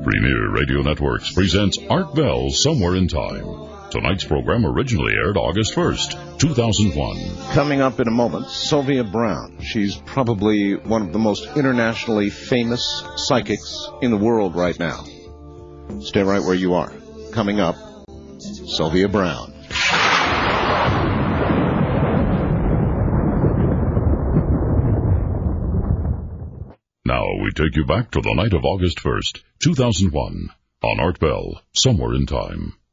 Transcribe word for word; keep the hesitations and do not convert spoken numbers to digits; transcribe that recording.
Premier Radio Networks presents Art Bell Somewhere in Time. Tonight's program originally aired August first, two thousand one. Coming up in a moment, Sylvia Browne. She's probably one of the most internationally famous psychics in the world right now. Stay right where you are. Coming up, Sylvia Browne. Now we take you back to the night of August first, two thousand one, on Art Bell, Somewhere in Time.